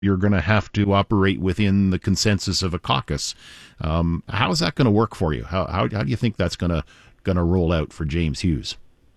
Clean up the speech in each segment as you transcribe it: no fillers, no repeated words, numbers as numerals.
you're going to have to operate within the consensus of a caucus. How is that going to work for you? How do you think that's going to roll out for James Hughes?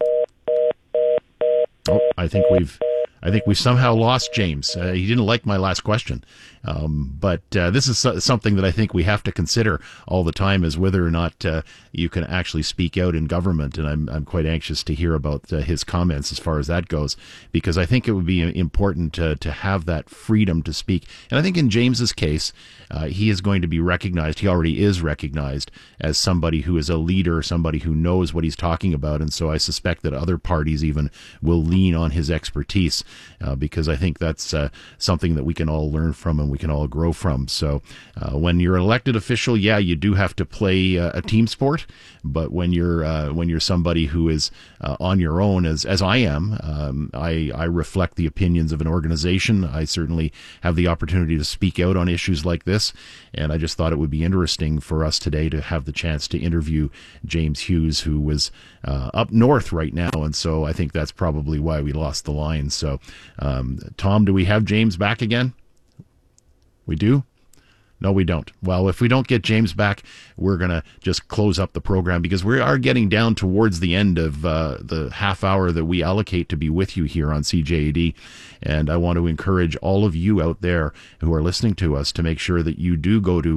Oh, I think we've somehow lost James. He didn't like my last question. But this is something that I think we have to consider all the time, is whether or not you can actually speak out in government. And I'm quite anxious to hear about his comments as far as that goes, because I think it would be important to have that freedom to speak. And I think in James's case, he is going to be recognized. He already is recognized as somebody who is a leader, somebody who knows what he's talking about. And so I suspect that other parties even will lean on his expertise, because I think that's something that we can all learn from and we can all grow from. So when you're an elected official, yeah, you do have to play a team sport. But when you're somebody who is on your own, as I am, I reflect the opinions of an organization. I certainly have the opportunity to speak out on issues like this, and I just thought it would be interesting for us today to have the chance to interview James Hughes, who was up north right now, and so I think that's probably why we lost the line. So, Tom, do we have James back again? We do? No, we don't. Well, if we don't get James back, we're going to just close up the program, because we are getting down towards the end of the half hour that we allocate to be with you here on CJAD. And I want to encourage all of you out there who are listening to us to make sure that you do go to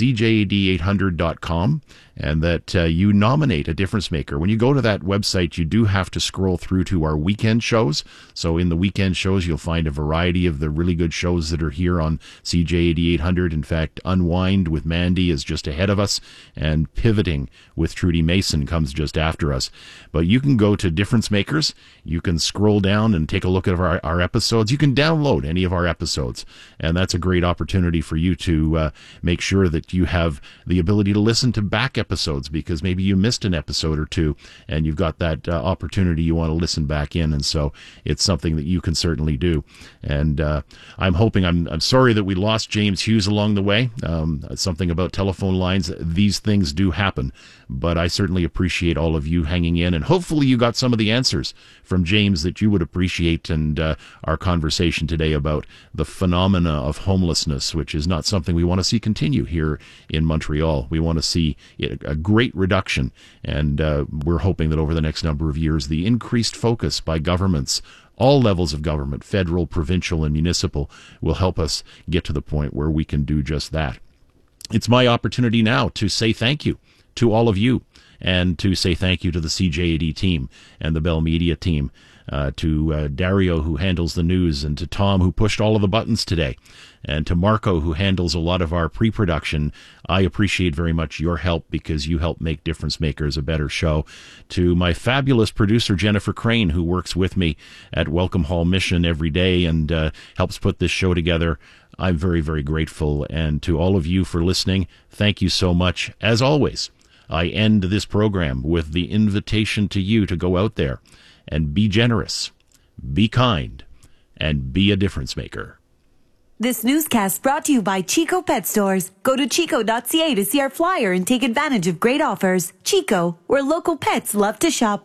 CJAD800.com and that you nominate a difference maker. When you go to that website, you do have to scroll through to our weekend shows. So in the weekend shows, you'll find a variety of the really good shows that are here on CJAD 800. In fact, Unwind with Mandy is just ahead of us, and Pivoting with Trudy Mason comes just after us. But you can go to Difference Makers. You can scroll down and take a look at our episodes. You can download any of our episodes, and that's a great opportunity for you to make sure that you have the ability to listen to back episodes, because maybe you missed an episode or two and you've got that opportunity, you want to listen back in, and so it's something that you can certainly do. And I'm sorry that we lost James Hughes along the way. Something about telephone lines, these things do happen, but I certainly appreciate all of you hanging in, and hopefully you got some of the answers from James that you would appreciate, and our conversation today about the phenomena of homelessness, which is not something we want to see continue here in Montreal. We want to see a great reduction, and we're hoping that over the next number of years, the increased focus by governments, all levels of government, federal, provincial, and municipal, will help us get to the point where we can do just that. It's my opportunity now to say thank you to all of you, and to say thank you to the CJAD team and the Bell Media team, to Dario, who handles the news, and to Tom, who pushed all of the buttons today, and to Marco, who handles a lot of our pre-production. I appreciate very much your help, because you help make Difference Makers a better show. To my fabulous producer, Jennifer Crane, who works with me at Welcome Hall Mission every day and helps put this show together, I'm very, very grateful. And to all of you for listening, thank you so much. As always, I end this program with the invitation to you to go out there and be generous, be kind, and be a difference maker. This newscast brought to you by Chico Pet Stores. Go to chico.ca to see our flyer and take advantage of great offers. Chico, where local pets love to shop.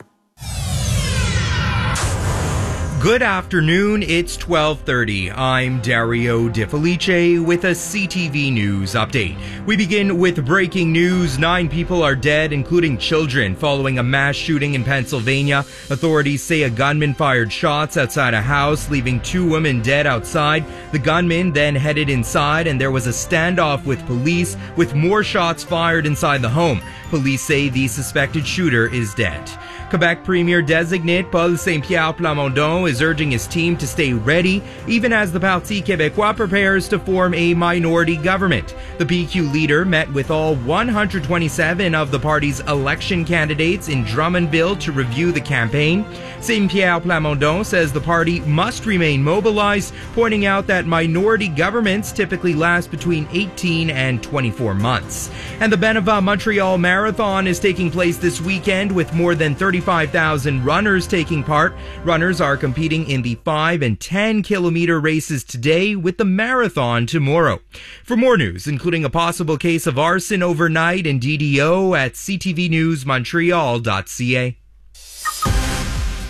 Good afternoon, it's 12:30. I'm Dario De Felice with a CTV News update. We begin with breaking news. 9 people are dead, including children, following a mass shooting in Pennsylvania. Authorities say a gunman fired shots outside a house, leaving 2 women dead outside. The gunman then headed inside, and there was a standoff with police, with more shots fired inside the home. Police say the suspected shooter is dead. Quebec Premier designate Paul Saint-Pierre Plamondon is urging his team to stay ready, even as the Parti Québécois prepares to form a minority government. The PQ leader met with all 127 of the party's election candidates in Drummondville to review the campaign. Saint-Pierre Plamondon says the party must remain mobilized, pointing out that minority governments typically last between 18 and 24 months. And the Beneva Montreal Marathon is taking place this weekend, with more than 35,000 runners taking part. Runners are competing in the 5 and 10 kilometer races today, with the marathon tomorrow. For more news, including a possible case of arson overnight in DDO, at ctvnewsmontreal.ca.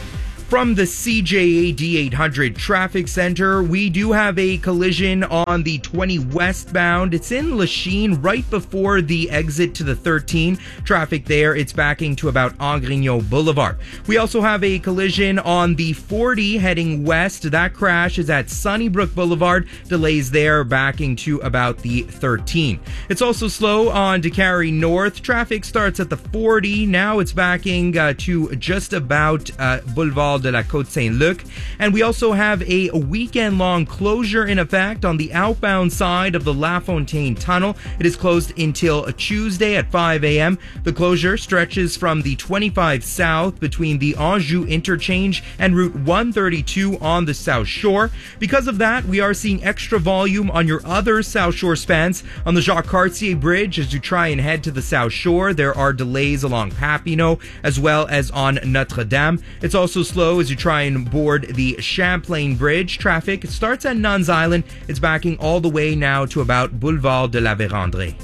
From the CJAD 800 traffic center, we do have a collision on the 20 westbound. It's in Lachine right before the exit to the 13. Traffic there, it's backing to about Angrignon Boulevard. We also have a collision on the 40 heading west. That crash is at Sunnybrook Boulevard. Delays there backing to about the 13. It's also slow on DeCarry North. Traffic starts at the 40. Now it's backing to just about Boulevard de la Côte Saint-Luc. And we also have a weekend-long closure in effect on the outbound side of the La Fontaine Tunnel. It is closed until Tuesday at 5 a.m. The closure stretches from the 25 south between the Anjou interchange and Route 132 on the South Shore. Because of that, we are seeing extra volume on your other South Shore spans. On the Jacques Cartier Bridge, as you try and head to the South Shore, there are delays along Papineau as well as on Notre Dame. It's also slow as you try and board the Champlain Bridge. Traffic starts at Nuns Island. It's backing all the way now to about Boulevard de la Vérandrée.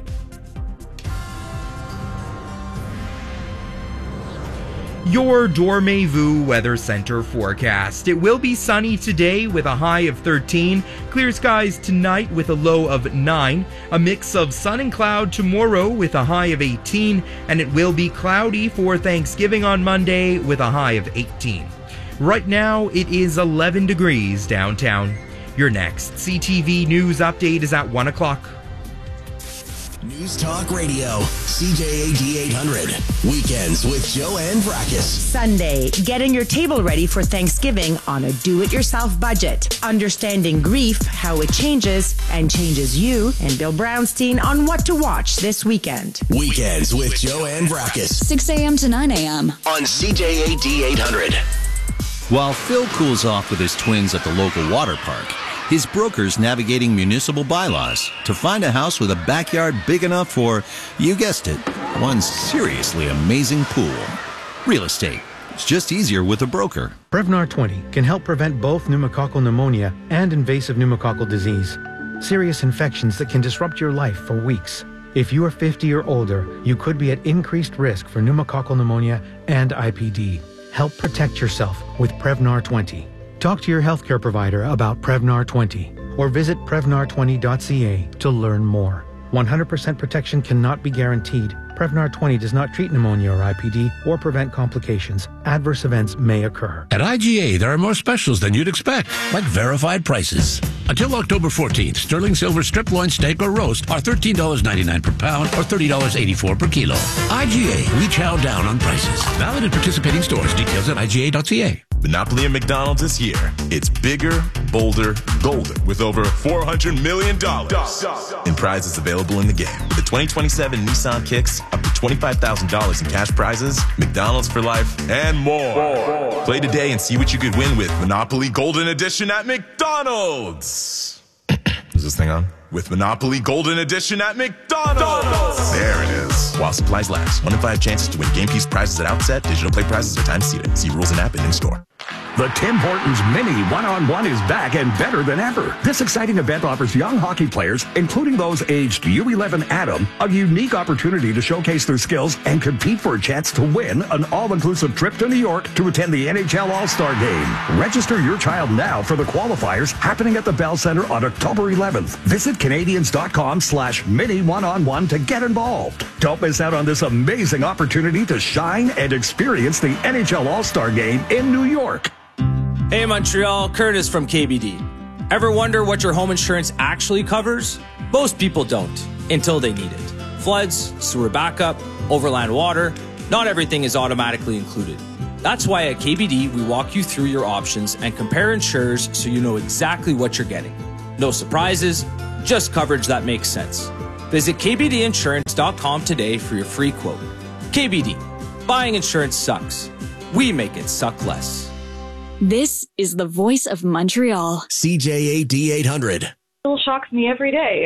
Your Dormez-vous Weather Center forecast. It will be sunny today with a high of 13. Clear skies tonight with a low of 9. A mix of sun and cloud tomorrow with a high of 18. And it will be cloudy for Thanksgiving on Monday with a high of 18. Right now, it is 11 degrees downtown. Your next CTV News update is at 1 o'clock. News Talk Radio, CJAD 800. Weekends with Joanne Vrackus. Sunday, getting your table ready for Thanksgiving on a do-it-yourself budget. Understanding grief, how it changes, and changes you, and Bill Brownstein on what to watch this weekend. Weekends with Joanne Vrackus. 6 a.m. to 9 a.m. on CJAD 800. While Phil cools off with his twins at the local water park, his broker's navigating municipal bylaws to find a house with a backyard big enough for, you guessed it, one seriously amazing pool. Real estate. It's just easier with a broker. Prevnar 20 can help prevent both pneumococcal pneumonia and invasive pneumococcal disease, serious infections that can disrupt your life for weeks. If you are 50 or older, you could be at increased risk for pneumococcal pneumonia and IPD. Help protect yourself with Prevnar 20. Talk to your healthcare provider about Prevnar 20 or visit Prevnar20.ca to learn more. 100% protection cannot be guaranteed. Prevnar 20 does not treat pneumonia or IPD or prevent complications. Adverse events may occur. At IGA, there are more specials than you'd expect, like verified prices. Until October 14th, sterling silver strip loin steak or roast are $13.99 per pound or $30.84 per kilo. IGA, we chow down on prices. Valid at participating stores. Details at IGA.ca. Monopoly at McDonald's is here. It's bigger, bolder, golden, with over $400 million in prizes available in the game. The 2027 Nissan Kicks, up to $25,000 in cash prizes, McDonald's for life, and more. Play today and see what you could win with Monopoly Golden Edition at McDonald's. Is this thing on? With Monopoly Golden Edition at McDonald's. There it is. While supplies last. 1 in 5 chances to win game piece prizes at outset. Digital play prizes are time seated. See rules and app and in store. The Tim Hortons Mini One-on-One is back and better than ever. This exciting event offers young hockey players, including those aged U11 Adam, a unique opportunity to showcase their skills and compete for a chance to win an all-inclusive trip to New York to attend the NHL All-Star Game. Register your child now for the qualifiers happening at the Bell Center on October 11th. Visit Canadians.com/Mini One-on-One to get involved. Don't miss out on this amazing opportunity to shine and experience the NHL All-Star Game in New York. Hey Montreal, Curtis from KBD. Ever wonder what your home insurance actually covers? Most people don't, until they need it. Floods, sewer backup, overland water, not everything is automatically included. That's why at KBD we walk you through your options and compare insurers so you know exactly what you're getting. No surprises, just coverage that makes sense. Visit KBDinsurance.com today for your free quote. KBD, buying insurance sucks. We make it suck less. This is the voice of Montreal. CJAD 800. Still shocks me every day.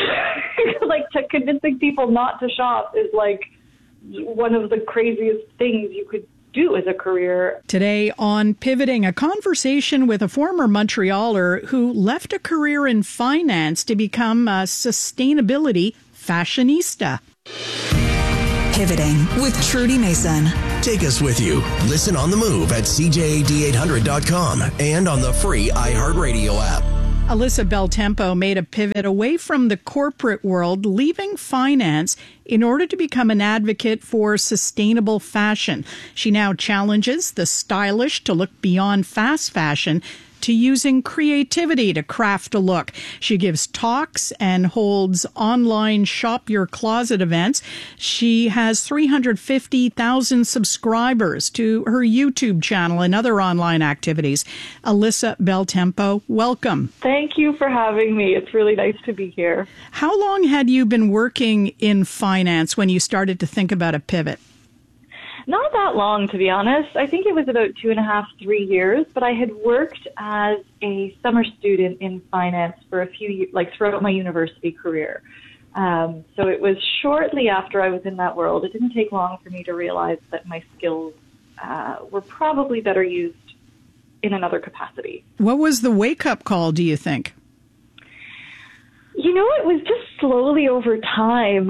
Like, convincing people not to shop is like one of the craziest things you could do as a career. Today on Pivoting, a conversation with a former Montrealer who left a career in finance to become a sustainability fashionista. Pivoting with Trudy Mason. Take us with you. Listen on the move at CJAD800.com and on the free iHeartRadio app. Alyssa Beltempo made a pivot away from the corporate world, leaving finance in order to become an advocate for sustainable fashion. She now challenges the stylish to look beyond fast fashion to using creativity to craft a look. She gives talks and holds online Shop Your Closet events. She has 350,000 subscribers to her YouTube channel and other online activities. Alyssa Beltempo, welcome. Thank you for having me. It's really nice to be here. How long had you been working in finance when you started to think about a pivot? Not that long, to be honest. I think it was about 2.5, 3 years, but I had worked as a summer student in finance for a few years, like throughout my university career. So it was shortly after I was in that world. It didn't take long for me to realize that my skills were probably better used in another capacity. What was the wake-up call, do you think? You know, it was just slowly over time.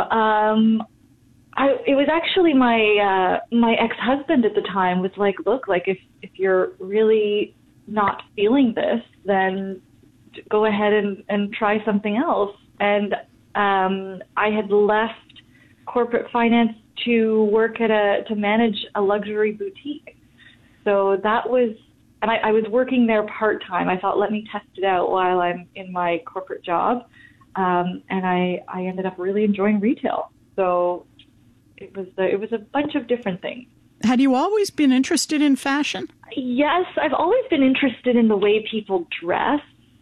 It was actually my ex-husband at the time was like, look, like if you're really not feeling this, then go ahead and try something else. And I had left corporate finance to work to manage a luxury boutique. So that was, and I was working there part-time. I thought, let me test it out while I'm in my corporate job. And I ended up really enjoying retail. So it was a bunch of different things. Had you always been interested in fashion? Yes, I've always been interested in the way people dress,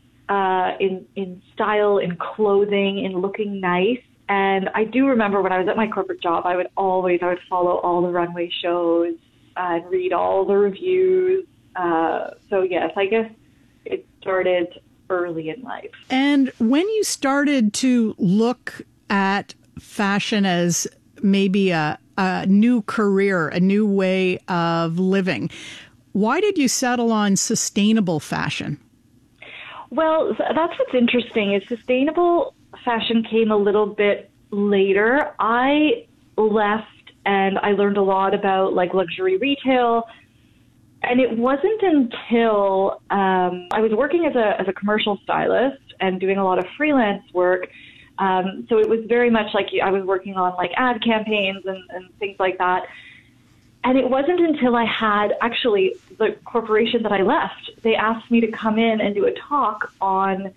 in style, in clothing, in looking nice. And I do remember when I was at my corporate job, I would follow all the runway shows and read all the reviews. So yes, I guess it started early in life. And when you started to look at fashion as maybe a new career, a new way of living, why did you settle on sustainable fashion? Well, that's what's interesting is sustainable fashion came a little bit later. I left and I learned a lot about like luxury retail. And it wasn't until I was working as a commercial stylist and doing a lot of freelance work. So it was very much like I was working on like ad campaigns and things like that. And it wasn't until I had actually the corporation that I left, they asked me to come in and do a talk on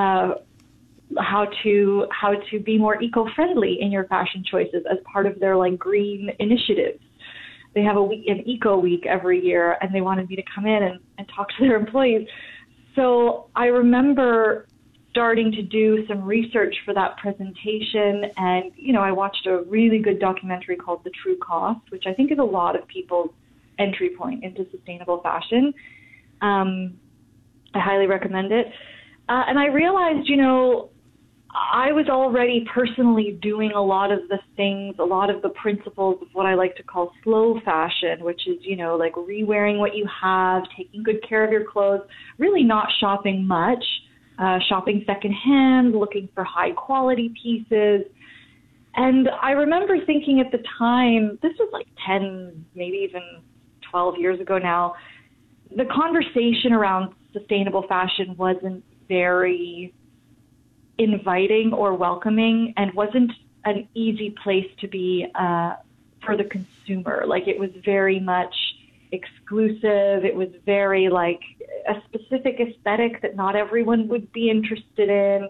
how to be more eco-friendly in your fashion choices as part of their like green initiatives. They have an eco week every year, and they wanted me to come in and talk to their employees. So I remember starting to do some research for that presentation, and I watched a really good documentary called The True Cost, which I think is a lot of people's entry point into sustainable fashion. I highly recommend it. And I realized, I was already personally doing a lot of the things, a lot of the principles of what I like to call slow fashion, which is, like re-wearing what you have, taking good care of your clothes, really not shopping much, shopping secondhand, looking for high quality pieces. And I remember thinking at the time, this was like 10, maybe even 12 years ago now, the conversation around sustainable fashion wasn't very inviting or welcoming and wasn't an easy place to be for the consumer. Like it was very much exclusive. It was very like a specific aesthetic that not everyone would be interested in.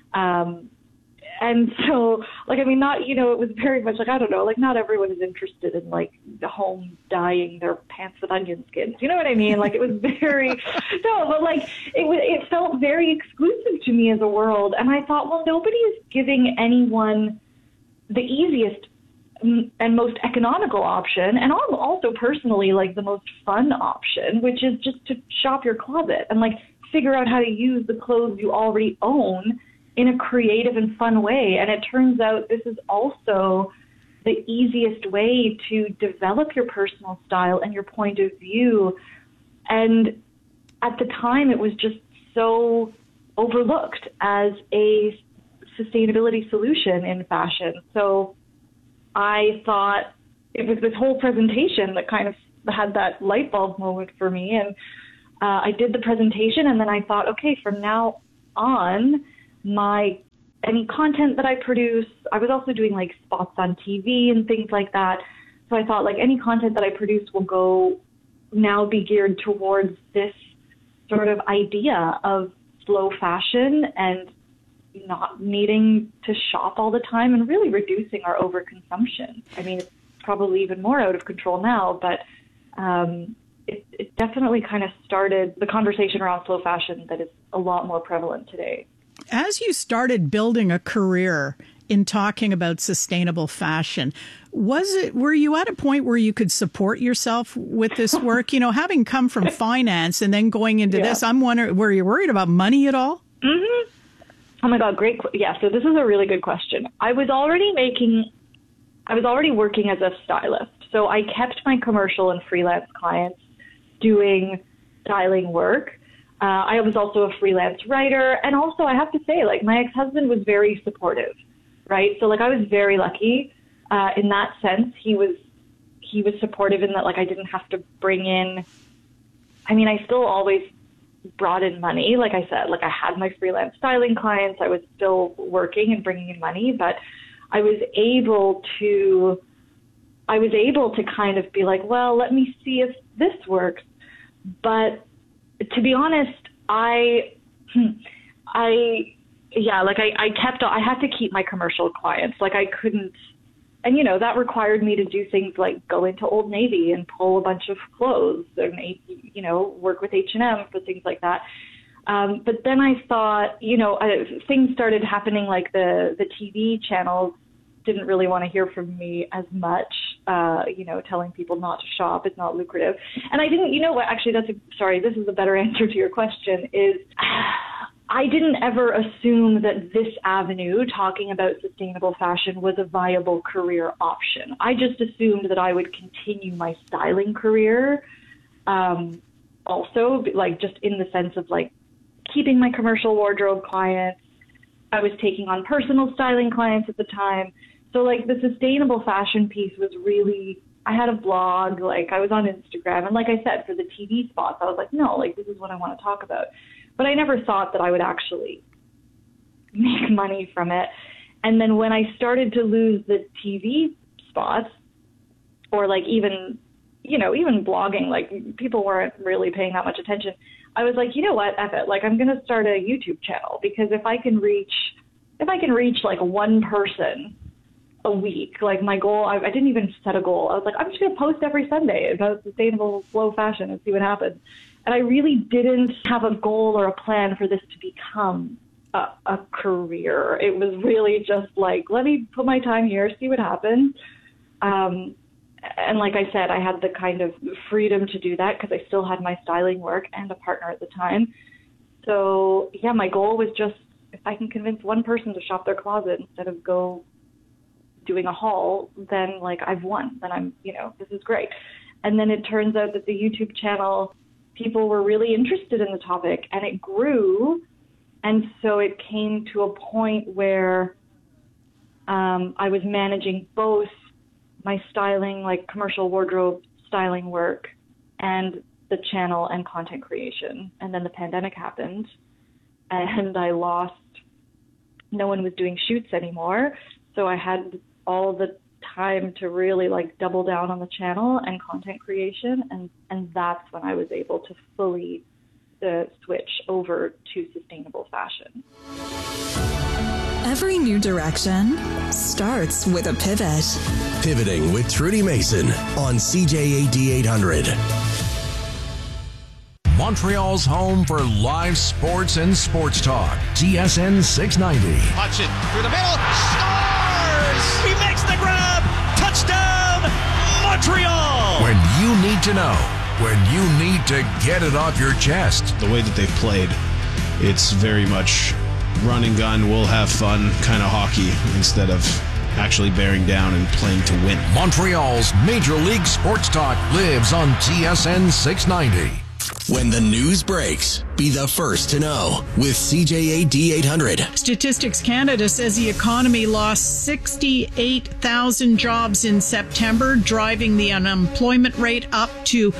And so, like, I mean, it was very much like, I don't know, like not everyone is interested in like the home dyeing their pants with onion skins. You know what I mean? Like it was very, no, but like it felt very exclusive to me as a world. And I thought, well, nobody is giving anyone the easiest and most economical option. And also personally, like the most fun option, which is just to shop your closet and like figure out how to use the clothes you already own in a creative and fun way. And it turns out this is also the easiest way to develop your personal style and your point of view. And at the time, it was just so overlooked as a sustainability solution in fashion. So I thought, it was this whole presentation that kind of had that light bulb moment for me. And I did the presentation, and then I thought, okay, from now on, any content that I produce, I was also doing like spots on TV and things like that. So I thought, like, any content that I produce will now be geared towards this sort of idea of slow fashion and not needing to shop all the time and really reducing our overconsumption. I mean, it's probably even more out of control now, but it definitely kind of started the conversation around slow fashion that is a lot more prevalent today. As you started building a career in talking about sustainable fashion, were you at a point where you could support yourself with this work? You know, having come from finance and then going into this, I'm wondering, were you worried about money at all? Mm-hmm. Oh my God, great. Yeah, so this is a really good question. I was already working as a stylist. So I kept my commercial and freelance clients doing styling work. I was also a freelance writer. And also, I have to say, like, my ex-husband was very supportive, right? So, like, I was very lucky in that sense. He was supportive in that, like, I didn't have to bring in, I mean, I still always brought in money. Like I said, like, I had my freelance styling clients. I was still working and bringing in money, but I was able to kind of be like, well, let me see if this works. But to be honest, I had to keep my commercial clients. Like, I couldn't, and, you know, that required me to do things like go into Old Navy and pull a bunch of clothes and, you know, work with H&M for things like that. But then I thought, you know, things started happening, like the TV channels didn't really want to hear from me as much, you know, telling people not to shop is not lucrative. And I didn't, you know what, actually, this is a better answer to your question, is I didn't ever assume that this avenue, talking about sustainable fashion, was a viable career option. I just assumed that I would continue my styling career, also, like, just in the sense of, like, keeping my commercial wardrobe clients. I was taking on personal styling clients at the time. So, like, the sustainable fashion piece was really, I had a blog, like, I was on Instagram. And like I said, for the TV spots, I was like, no, like, this is what I want to talk about. But I never thought that I would actually make money from it. And then when I started to lose the TV spots, or, like, even, you know, even blogging, like, people weren't really paying that much attention, I was like, you know what, F it. Like, I'm going to start a YouTube channel, because if I can reach like one person a week, like, my goal, I didn't even set a goal. I was like, I'm just going to post every Sunday about sustainable slow fashion and see what happens. And I really didn't have a goal or a plan for this to become a career. It was really just like, let me put my time here, see what happens. And like I said, I had the kind of freedom to do that because I still had my styling work and a partner at the time. So, yeah, my goal was just, if I can convince one person to shop their closet instead of go doing a haul, then, like, I've won. Then I'm, you know, this is great. And then it turns out that the YouTube channel, people were really interested in the topic, and it grew. And so it came to a point where I was managing both my styling, like commercial wardrobe styling work, and the channel and content creation. And then the pandemic happened, and no one was doing shoots anymore. So I had all the time to really, like, double down on the channel and content creation. And that's when I was able to fully switch over to sustainable fashion. Every new direction starts with a pivot. Pivoting with Trudy Mason on CJAD 800. Montreal's home for live sports and sports talk. TSN 690. Hutchin through the middle. Scores! He makes the grab. Touchdown, Montreal! When you need to know. When you need to get it off your chest. The way that they've played, it's very much run and gun, we'll have fun kind of hockey instead of actually bearing down and playing to win. Montreal's Major League Sports Talk lives on TSN 690. When the news breaks, be the first to know with CJA D800. Statistics Canada says the economy lost 68,000 jobs in September, driving the unemployment rate up to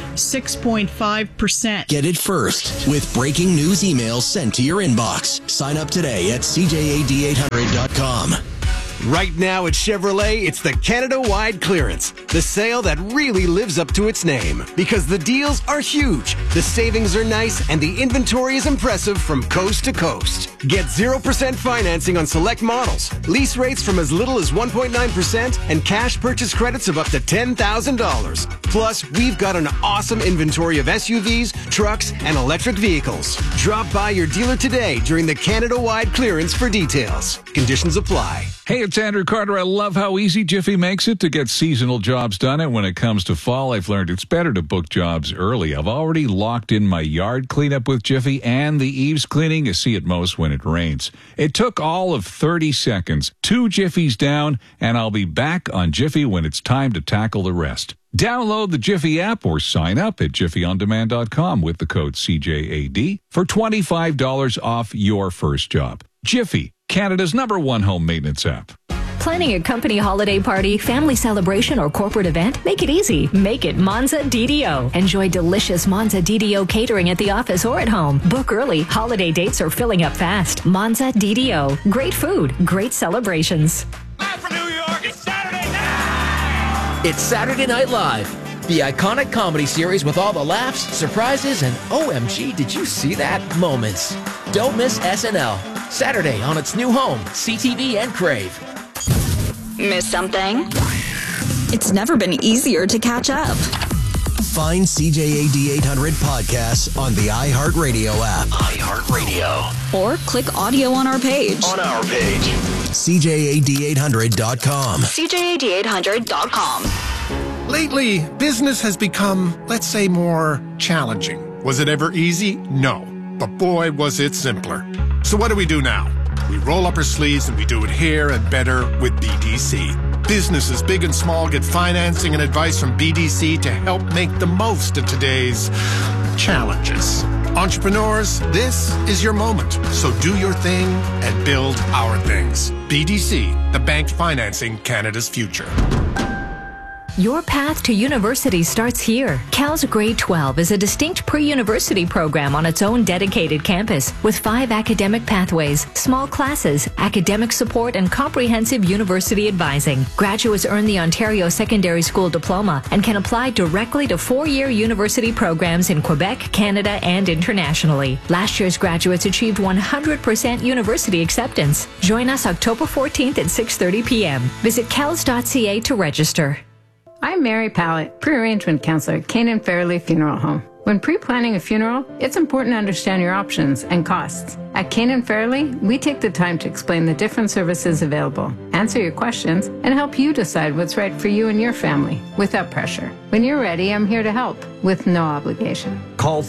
6.5%. Get it first with breaking news emails sent to your inbox. Sign up today at CJAD800.com. Right now at Chevrolet, it's the Canada-wide clearance. The sale that really lives up to its name. Because the deals are huge, the savings are nice, and the inventory is impressive from coast to coast. Get 0% financing on select models, lease rates from as little as 1.9%, and cash purchase credits of up to $10,000. Plus, we've got an awesome inventory of SUVs, trucks, and electric vehicles. Drop by your dealer today during the Canada-wide clearance for details. Conditions apply. Hey, it's Andrew Carter. I love how easy Jiffy makes it to get seasonal jobs done. And when it comes to fall, I've learned it's better to book jobs early. I've already locked in my yard cleanup with Jiffy and the eaves cleaning you see at most when it rains. It took all of 30 seconds, 2 Jiffies down, and I'll be back on Jiffy when it's time to tackle the rest. Download the Jiffy app or sign up at jiffyondemand.com with the code CJAD for $25 off your first job. Jiffy, Canada's #1 home maintenance app. Planning a company holiday party, family celebration, or corporate event? Make it easy. Make it Monza DDO. Enjoy delicious Monza DDO catering at the office or at home. Book early. Holiday dates are filling up fast. Monza DDO. Great food. Great celebrations. Live from New York, it's Saturday night! It's Saturday Night Live, the iconic comedy series with all the laughs, surprises, and OMG, did you see that moments. Don't miss SNL. Saturday on its new home, CTV and Crave. Miss something? It's never been easier to catch up. Find CJAD 800 podcasts on the iHeartRadio app. iHeartRadio. Or click audio on our page. CJAD800.com. CJAD800.com. Lately, business has become, let's say, more challenging. Was it ever easy? No. But boy, was it simpler. So what do we do now? We roll up our sleeves and we do it here and better with BDC. Businesses big and small get financing and advice from BDC to help make the most of today's challenges. Entrepreneurs, this is your moment. So do your thing and build our things. BDC, the bank financing Canada's future. Your path to university starts here. Cal's Grade 12 is a distinct pre-university program on its own dedicated campus with 5 academic pathways, small classes, academic support, and comprehensive university advising. Graduates earn the Ontario Secondary School Diploma and can apply directly to 4-year university programs in Quebec, Canada, and internationally. Last year's graduates achieved 100% university acceptance. Join us October 14th at 6:30 p.m. Visit cals.ca to register. I'm Mary Pallett, pre-arrangement counselor at Canaan Fairley Funeral Home. When pre-planning a funeral, it's important to understand your options and costs. At Canaan Fairley, we take the time to explain the different services available, answer your questions, and help you decide what's right for you and your family without pressure. When you're ready, I'm here to help with no obligation. Call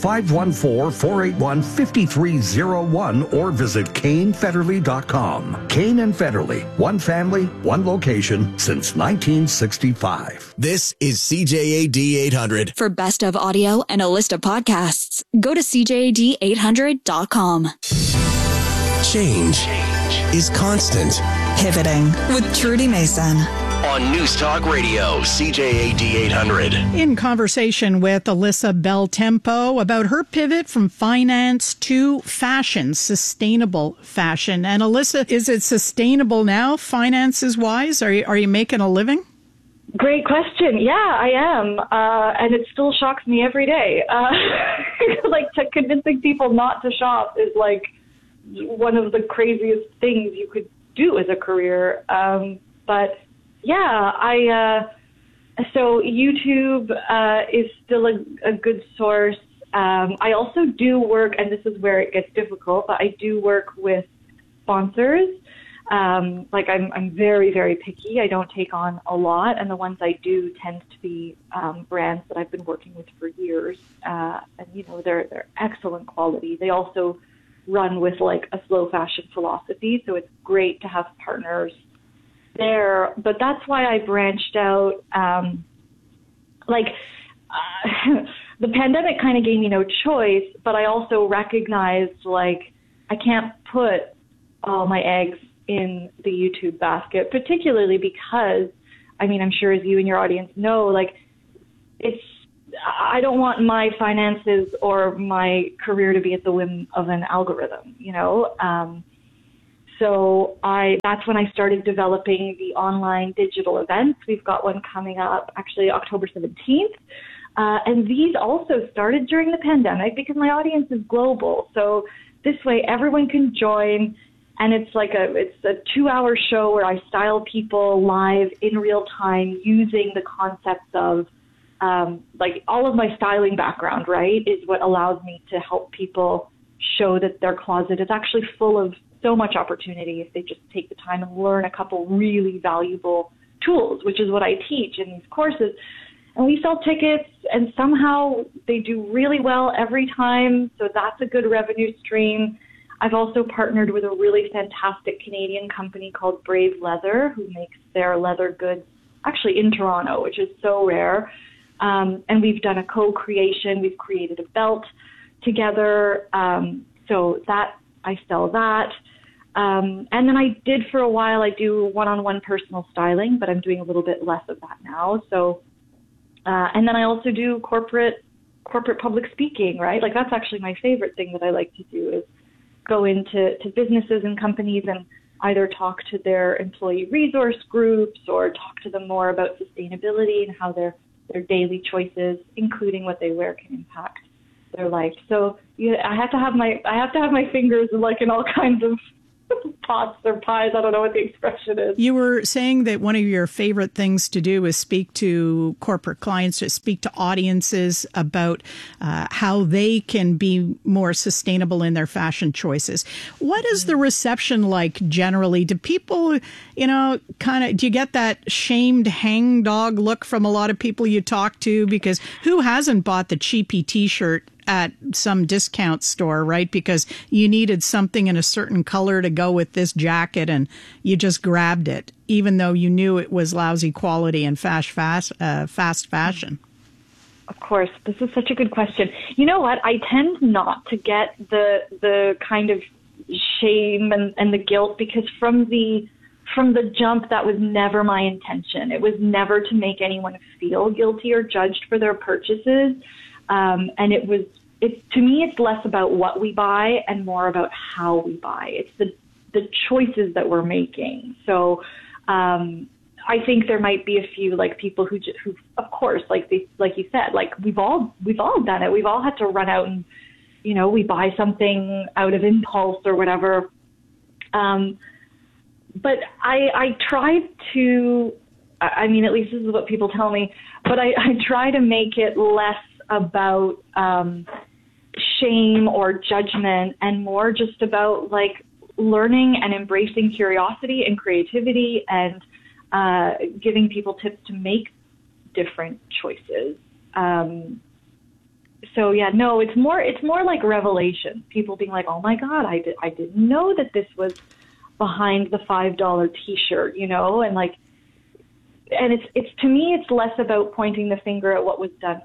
514-481-5301 or visit CaneFederley.com. Cane and Federley, one family, one location since 1965. This is CJAD 800. For best of audio and a list of podcasts, go to CJAD800.com. Change is constant. Pivoting with Trudy Mason. On News Talk Radio, CJAD 800. In conversation with Alyssa Beltempo about her pivot from finance to fashion, sustainable fashion. And Alyssa, is it sustainable now, finances-wise? Are you making a living? Great question. Yeah, I am. And it still shocks me every day. Convincing people not to shop is like one of the craziest things you could do as a career. But yeah, so YouTube is still a good source. I also do work, and this is where it gets difficult, but I do work with sponsors. I'm very, very picky. I don't take on a lot, and the ones I do tend to be brands that I've been working with for years. And they're excellent quality. They also run with like a slow fashion philosophy, so it's great to have partners there. But that's why I branched out. the pandemic kind of gave me no choice, but I also recognized, like, I can't put all my eggs in the YouTube basket, particularly because, I mean, I'm sure as you and your audience know, like, I don't want my finances or my career to be at the whim of an algorithm, you know? So that's when I started developing the online digital events. We've got one coming up, actually October 17th. And these also started during the pandemic because my audience is global. So this way everyone can join, and it's a 2-hour show where I style people live in real time using the concepts of like all of my styling background, right, is what allows me to help people show that their closet is actually full of so much opportunity if they just take the time and learn a couple really valuable tools, which is what I teach in these courses. And we sell tickets, and somehow they do really well every time, so that's a good revenue stream. I've also partnered with a really fantastic Canadian company called Brave Leather, who makes their leather goods actually in Toronto, which is so rare. And we've done a co-creation. We've created a belt together, so that I sell that. And then I did for a while, I do one-on-one personal styling, but I'm doing a little bit less of that now. So, and then I also do corporate public speaking, right? Like that's actually my favorite thing that I like to do is go into businesses and companies and either talk to their employee resource groups or talk to them more about sustainability and how their daily choices, including what they wear, can impact their life. So I have to have my fingers like in all kinds of pots or pies. I don't know what the expression is. You were saying that one of your favorite things to do is speak to corporate clients, to speak to audiences about how they can be more sustainable in their fashion choices. What is the reception like generally? Do people, do you get that shamed hangdog look from a lot of people you talk to? Because who hasn't bought the cheapy T-shirt at some discount store, right? Because you needed something in a certain color to go with this jacket and you just grabbed it, even though you knew it was lousy quality and fast fashion. Of course. This is such a good question. You know what? I tend not to get the kind of shame and the guilt because from the jump, that was never my intention. It was never to make anyone feel guilty or judged for their purchases. And to me, it's less about what we buy and more about how we buy. It's the choices that we're making. So, I think there might be a few like people who of course, like you said, like we've all done it. We've all had to run out and, we buy something out of impulse or whatever. But I tried to, I mean, at least this is what people tell me, but I try to make it less about shame or judgment and more just about like learning and embracing curiosity and creativity and giving people tips to make different choices. So yeah, no, it's more like revelation. People being like, oh my God, I didn't know that this was behind the $5 T-shirt, and like, and it's to me, it's less about pointing the finger at what was done,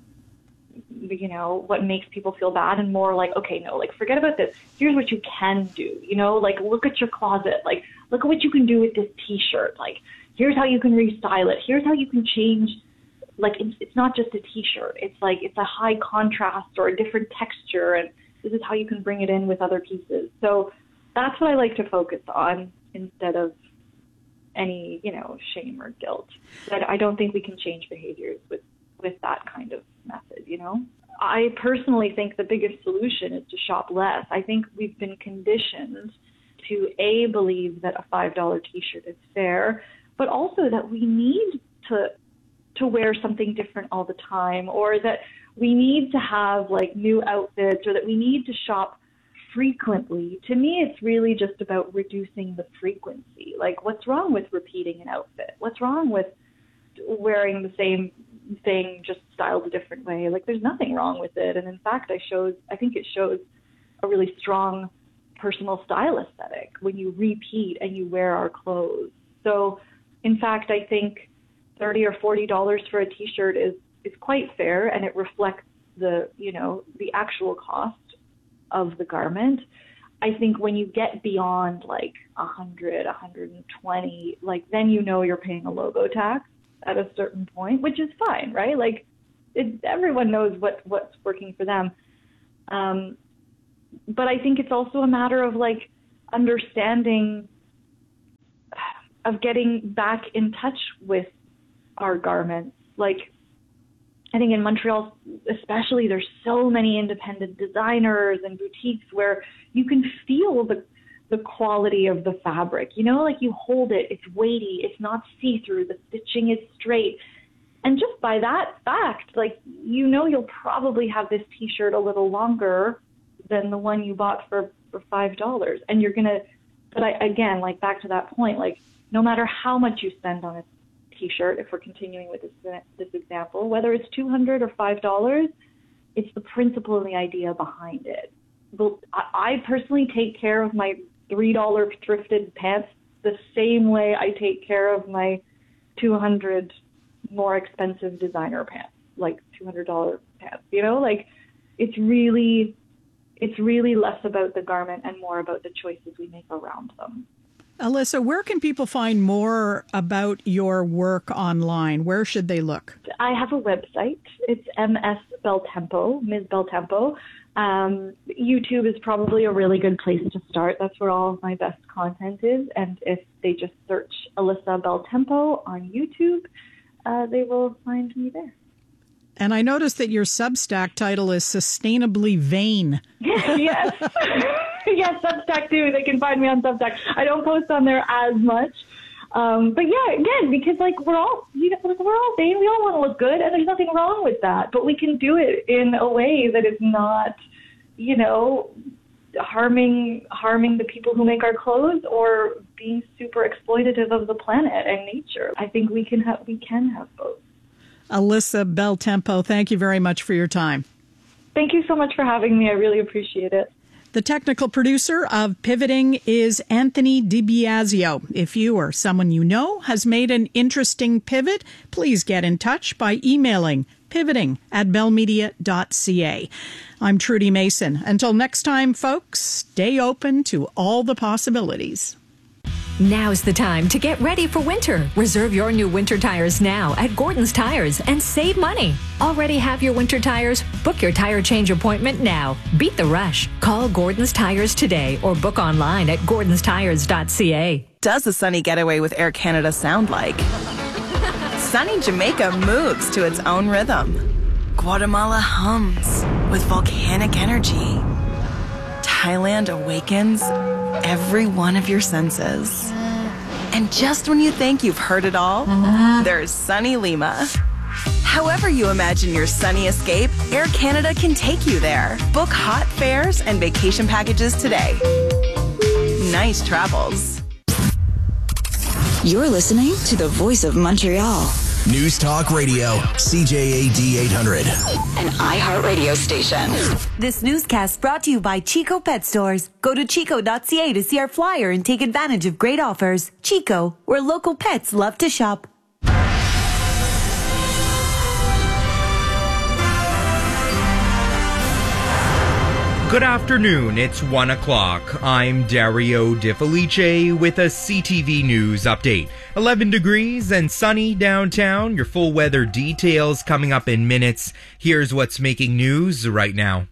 what makes people feel bad, and more like, okay, no, like forget about this. Here's what you can do, like look at your closet, like look at what you can do with this T-shirt. Like here's how you can restyle it. Here's how you can change. Like it's not just a T-shirt. It's like it's a high contrast or a different texture, and this is how you can bring it in with other pieces. So that's what I like to focus on instead of any, shame or guilt. But I don't think we can change behaviors with that kind of method, I personally think the biggest solution is to shop less. I think we've been conditioned to believe that a $5 T-shirt is fair, but also that we need to wear something different all the time, or that we need to have like new outfits, or that we need to shop frequently. To me, it's really just about reducing the frequency. Like, what's wrong with repeating an outfit? What's wrong with wearing the same thing just styled a different way? Like, there's nothing wrong with it. And in fact, I think it shows a really strong personal style aesthetic when you repeat and you wear our clothes. So in fact, I think $30 or $40 for a T-shirt is quite fair, and it reflects the actual cost of the garment. I think when you get beyond like 100, 120, like then you're paying a logo tax at a certain point, which is fine, right? Like everyone knows what's working for them. But I think it's also a matter of like understanding, of getting back in touch with our garments. Like, I think in Montreal especially, there's so many independent designers and boutiques where you can feel the quality of the fabric. Like you hold it, it's weighty, it's not see-through, the stitching is straight. And just by that fact, like, you'll probably have this t-shirt a little longer than the one you bought for $5. And you're going to, again, like back to that point, like no matter how much you spend on a t-shirt, if we're continuing with this example, whether it's $200 or $5, it's the principle and the idea behind it. But I personally take care of my $3 thrifted pants the same way I take care of my $200 more expensive designer pants, like $200 pants. Like it's really less about the garment and more about the choices we make around them. Alyssa, where can people find more about your work online? Where should they look? I have a website. It's MS Beltempo, Ms. Beltempo. YouTube is probably a really good place to start. That's where all of my best content is. And if they just search Alyssa Beltempo on YouTube, they will find me there. And I noticed that your Substack title is Sustainably Vain. Yes. Yes, Substack too. They can find me on Substack. I don't post on there as much. But yeah, again, because like we're all vain. We all want to look good, and there's nothing wrong with that. But we can do it in a way that is not, harming the people who make our clothes or being super exploitative of the planet and nature. I think we can have both. Alyssa Beltempo, thank you very much for your time. Thank you so much for having me. I really appreciate it. The technical producer of Pivoting is Anthony DiBiasio. If you or someone you know has made an interesting pivot, please get in touch by emailing pivoting@bellmedia.ca. I'm Trudy Mason. Until next time, folks, stay open to all the possibilities. Now's the time to get ready for winter. Reserve your new winter tires now at Gordon's Tires and save money. Already have your winter tires? Book your tire change appointment now. Beat the rush. Call Gordon's Tires today or book online at gordonstires.ca. Does a sunny getaway with Air Canada sound like? Sunny Jamaica moves to its own rhythm. Guatemala hums with volcanic energy. Thailand awakens every one of your senses. And just when you think you've heard it all, there's sunny Lima. However you imagine your sunny escape, Air Canada can take you there. Book hot fares and vacation packages today. Nice travels. You're listening to the Voice of Montreal. News Talk Radio, CJAD 800. An iHeartRadio station. This newscast brought to you by Chico Pet Stores. Go to chico.ca to see our flyer and take advantage of great offers. Chico, where local pets love to shop. Good afternoon, it's 1 o'clock. I'm Dario De Felice with a CTV News update. 11 degrees and sunny downtown. Your full weather details coming up in minutes. Here's what's making news right now.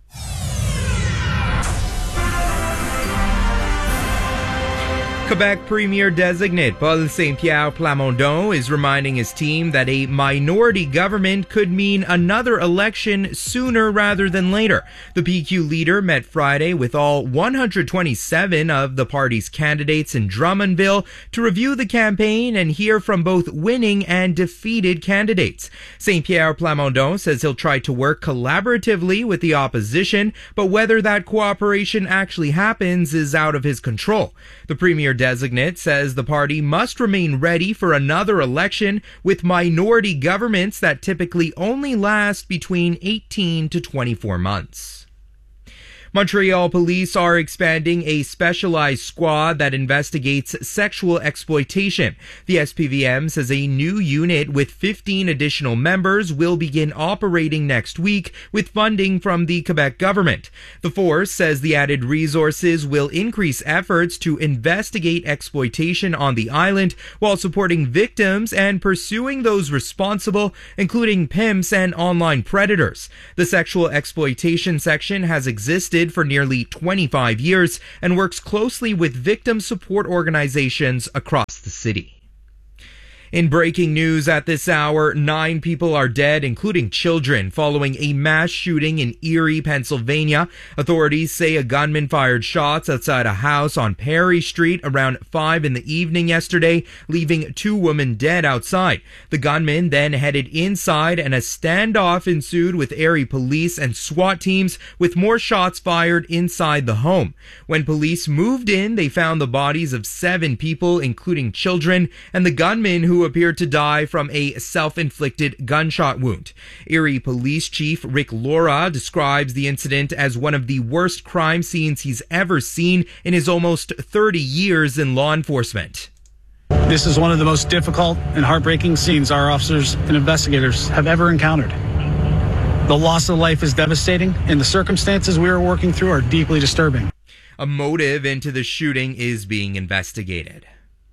Quebec Premier designate Paul Saint-Pierre Plamondon is reminding his team that a minority government could mean another election sooner rather than later. The PQ leader met Friday with all 127 of the party's candidates in Drummondville to review the campaign and hear from both winning and defeated candidates. Saint-Pierre Plamondon says he'll try to work collaboratively with the opposition, but whether that cooperation actually happens is out of his control. The Premier designate says the party must remain ready for another election with minority governments that typically only last between 18 to 24 months. Montreal police are expanding a specialized squad that investigates sexual exploitation. The SPVM says a new unit with 15 additional members will begin operating next week with funding from the Quebec government. The force says the added resources will increase efforts to investigate exploitation on the island while supporting victims and pursuing those responsible, including pimps and online predators. The sexual exploitation section has existed for nearly 25 years and works closely with victim support organizations across the city. In breaking news at this hour, 9 people are dead, including children, following a mass shooting in Erie, Pennsylvania. Authorities say a gunman fired shots outside a house on Perry Street around 5 in the evening yesterday, leaving 2 women dead outside. The gunman then headed inside and a standoff ensued with Erie police and SWAT teams, with more shots fired inside the home. When police moved in, they found the bodies of 7 people, including children, and the gunman who appeared to die from a self-inflicted gunshot wound. Erie Police Chief Rick Laura describes the incident as one of the worst crime scenes he's ever seen in his almost 30 years in law enforcement. This is one of the most difficult and heartbreaking scenes our officers and investigators have ever encountered. The loss of life is devastating, and the circumstances we are working through are deeply disturbing. A motive into the shooting is being investigated.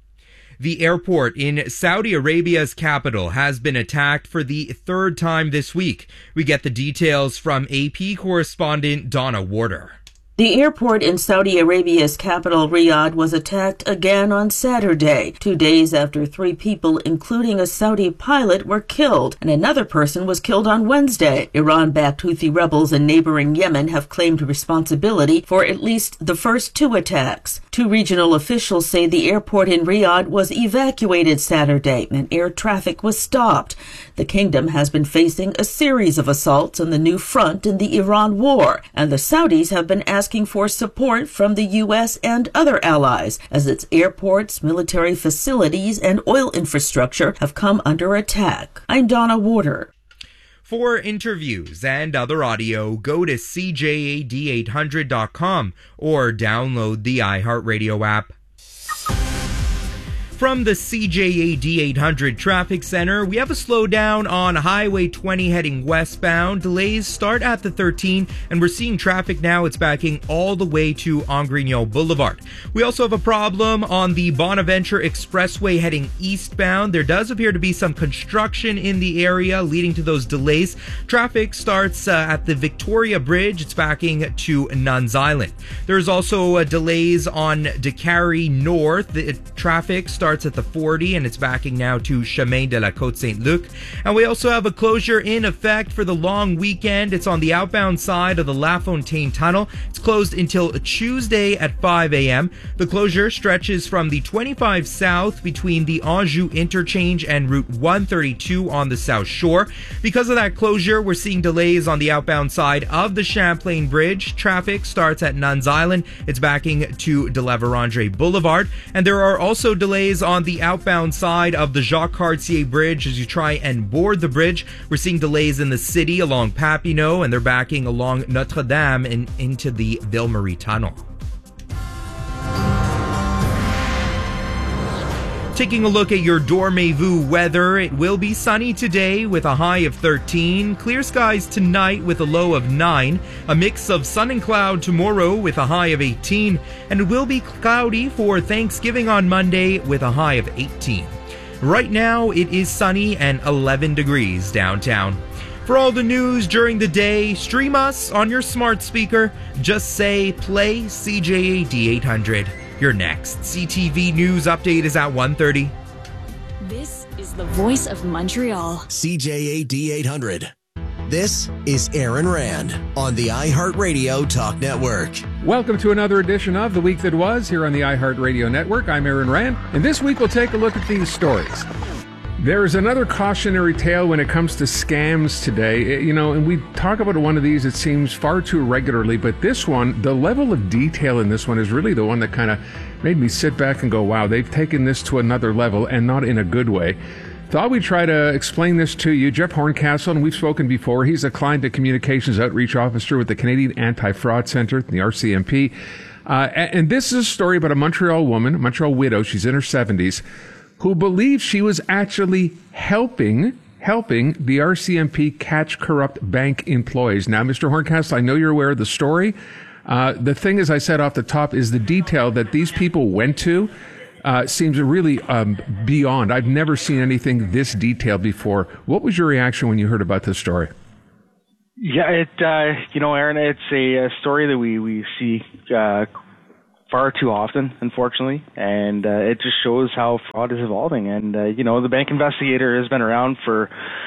The airport in Saudi Arabia's capital has been attacked for the 3rd time this week. We get the details from AP correspondent Donna Warder. The airport in Saudi Arabia's capital, Riyadh, was attacked again on Saturday, 2 days after 3 people, including a Saudi pilot, were killed, and another person was killed on Wednesday. Iran-backed Houthi rebels in neighboring Yemen have claimed responsibility for at least the first 2 attacks. 2 regional officials say the airport in Riyadh was evacuated Saturday, and air traffic was stopped. The kingdom has been facing a series of assaults on the new front in the Iran war, and the Saudis have been asking for support from the U.S. and other allies as its airports, military facilities, and oil infrastructure have come under attack. I'm Donna Warder. For interviews and other audio, go to CJAD800.com or download the iHeartRadio app. From the CJAD 800 Traffic Center, we have a slowdown on Highway 20 heading westbound. Delays start at the 13, and we're seeing traffic now. It's backing all the way to Angrignon Boulevard. We also have a problem on the Bonaventure Expressway heading eastbound. There does appear to be some construction in the area leading to those delays. Traffic starts at the Victoria Bridge. It's backing to Nuns Island. There's also delays on Décarie North. The traffic starts at the 40 and it's backing now to Chemin de la Côte Saint-Luc. And we also have a closure in effect for the long weekend. It's on the outbound side of the La Fontaine Tunnel. It's closed until Tuesday at 5 a.m. The closure stretches from the 25 South between the Anjou Interchange and Route 132 on the South Shore. Because of that closure, we're seeing delays on the outbound side of the Champlain Bridge. Traffic starts at Nuns Island. It's backing to de la Vérendrye Boulevard. And there are also delays on the outbound side of the Jacques Cartier Bridge as you try and board the bridge. We're seeing delays in the city along Papineau, and they're backing along Notre Dame and into the Ville-Marie Tunnel. Taking a look at your Dormez-vous weather, it will be sunny today with a high of 13. Clear skies tonight with a low of 9. A mix of sun and cloud tomorrow with a high of 18. And it will be cloudy for Thanksgiving on Monday with a high of 18. Right now, it is sunny and 11 degrees downtown. For all the news during the day, stream us on your smart speaker. Just say, play CJAD 800. Your next CTV News update is at 1:30. This is the voice of Montreal. CJAD 800. This is Aaron Rand on the iHeartRadio Talk Network. Welcome to another edition of The Week That Was here on the iHeartRadio Network. I'm Aaron Rand, and this week we'll take a look at these stories. There is another cautionary tale when it comes to scams today. You know, and we talk about one of these, it seems, far too regularly, but this one, the level of detail in this one is really the one that kind of made me sit back and go, wow, they've taken this to another level, and not in a good way. Thought we'd try to explain this to you. Jeff Horncastle, and we've spoken before. He's a Client and Communications Outreach Officer with the Canadian Anti-Fraud Centre, the RCMP. And this is a story about a Montreal woman, a Montreal widow, she's in her 70s, who believes she was actually helping the RCMP catch corrupt bank employees. Now, Mr. Horncastle, I know you're aware of the story. The thing, as I said off the top, is the detail that these people went to seems really beyond. I've never seen anything this detailed before. What was your reaction when you heard about this story? Yeah, Aaron, it's a story that we see far too often, unfortunately, and it just shows how fraud is evolving. And the bank investigator has been around for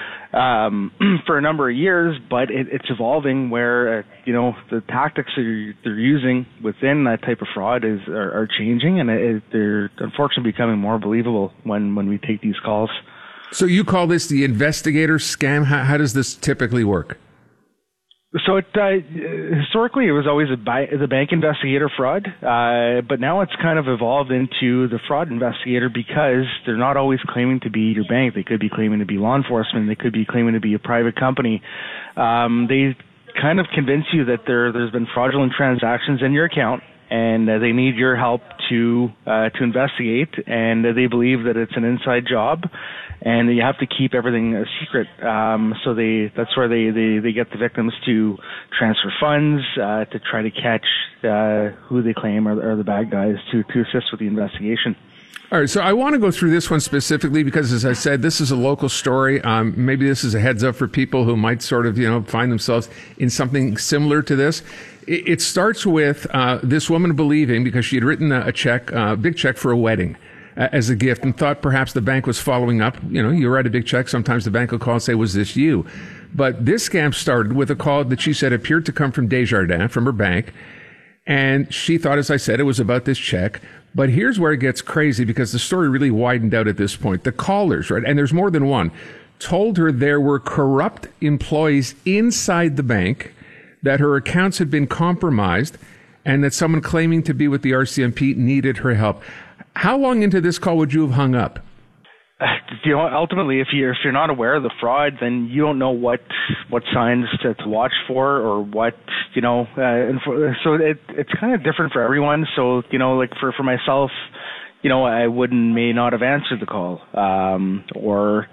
a number of years, but it's evolving where the tactics that they're using within that type of fraud are changing, and they're unfortunately becoming more believable when we take these calls. So you call this the investigator scam? How does this typically work? So historically, it was always the bank investigator fraud, but now it's kind of evolved into the fraud investigator because they're not always claiming to be your bank. They could be claiming to be law enforcement. They could be claiming to be a private company. They kind of convince you that there's been fraudulent transactions in your account, and they need your help to investigate, and they believe that it's an inside job, and you have to keep everything a secret. So that's where they get the victims to transfer funds to try to catch who they claim are the bad guys to assist with the investigation. All right, so I want to go through this one specifically because, as I said, this is a local story. Maybe this is a heads up for people who might sort of, find themselves in something similar to this. It starts with this woman believing, because she had written a check, a big check for a wedding as a gift, and thought perhaps the bank was following up. You write a big check, sometimes the bank will call and say, was this you? But this scam started with a call that she said appeared to come from Desjardins, from her bank, and she thought, as I said, it was about this check. But here's where it gets crazy, because the story really widened out at this point. The callers, right, and there's more than one, told her there were corrupt employees inside the bank, that her accounts had been compromised, and that someone claiming to be with the RCMP needed her help. How long into this call would you have hung up? Ultimately, if you're not aware of the fraud, then you don't know what signs to watch for, or what so it's kind of different for everyone. So like for myself, I may not have answered the call, or